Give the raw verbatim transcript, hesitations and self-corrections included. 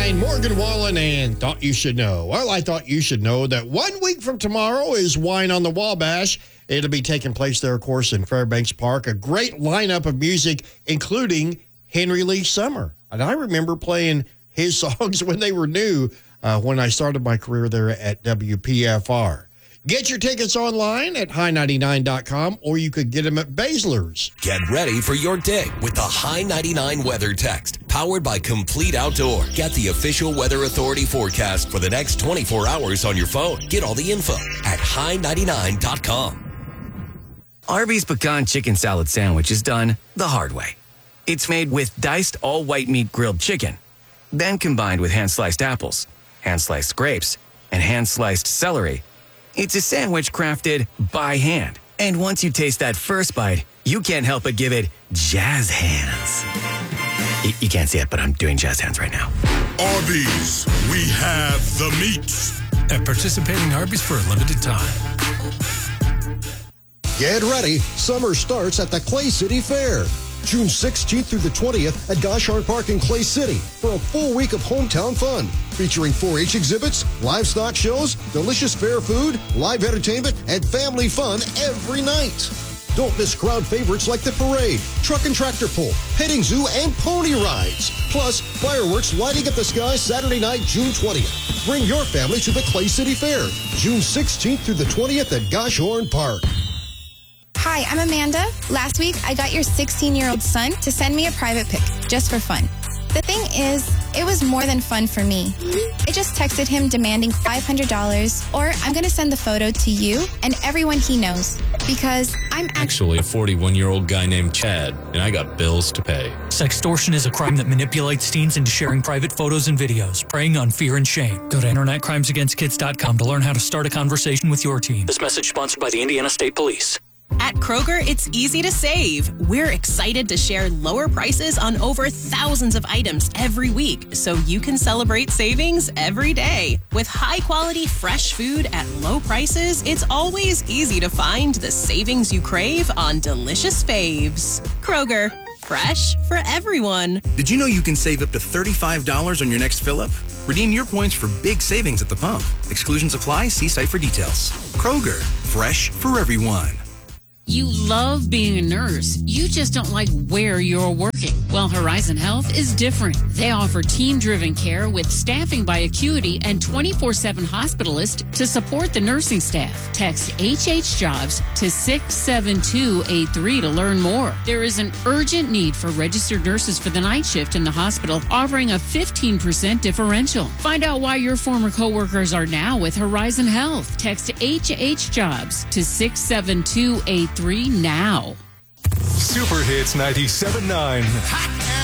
ninety-nine, Morgan Wallen and Thought You Should Know. Well, I thought you should know that one week from tomorrow is Wine on the Wabash. It'll be taking place there, of course, in Fairbanks Park. A great lineup of music, including Henry Lee Summer. And I remember playing his songs when they were new uh, when I started my career there at W P F R. Get your tickets online at high ninety-nine dot com, or you could get them at Baszler's. Get ready for your day with the High ninety-nine Weather Text, powered by Complete Outdoor. Get the official Weather Authority forecast for the next twenty-four hours on your phone. Get all the info at high ninety-nine dot com. Arby's Pecan Chicken Salad Sandwich is done the hard way. It's made with diced all-white meat grilled chicken, then combined with hand-sliced apples, hand-sliced grapes, and hand-sliced celery. It's a sandwich crafted by hand. And once you taste that first bite, you can't help but give it jazz hands. Y- you can't see it, but I'm doing jazz hands right now. Arby's, we have the meats. At participating Arby's for a limited time. Get ready. Summer starts at the Clay City Fair. June sixteenth through the twentieth at Goshorn Park in Clay City for a full week of hometown fun. Featuring four H exhibits, livestock shows, delicious fair food, live entertainment, and family fun every night. Don't miss crowd favorites like the parade, truck and tractor pull, petting zoo, and pony rides. Plus, fireworks lighting up the sky Saturday night, June twentieth. Bring your family to the Clay City Fair, June sixteenth through the twentieth at Goshorn Park. Hi, I'm Amanda. Last week, I got your sixteen-year-old son to send me a private pic, just for fun. The thing is, it was more than fun for me. I just texted him demanding five hundred dollars, or I'm going to send the photo to you and everyone he knows, because I'm actually a forty-one-year-old guy named Chad, and I got bills to pay. Sextortion is a crime that manipulates teens into sharing private photos and videos, preying on fear and shame. Go to internet crimes against kids dot com to learn how to start a conversation with your teen. This message sponsored by the Indiana State Police. At Kroger, it's easy to save. We're excited to share lower prices on over thousands of items every week, so you can celebrate savings every day. With high-quality, fresh food at low prices, it's always easy to find the savings you crave on delicious faves. Kroger, fresh for everyone. Did you know you can save up to thirty-five dollars on your next fill-up? Redeem your points for big savings at the pump. Exclusions apply. See site for details. Kroger, fresh for everyone. You love being a nurse. You just don't like where you're working. Well, Horizon Health is different. They offer team-driven care with staffing by acuity and twenty-four seven hospitalist to support the nursing staff. Text H H Jobs to six seven two eight three to learn more. There is an urgent need for registered nurses for the night shift in the hospital, offering a fifteen percent differential. Find out why your former coworkers are now with Horizon Health. Text H H Jobs to six seven two eight three now. Super Hits ninety-seven point nine. Hot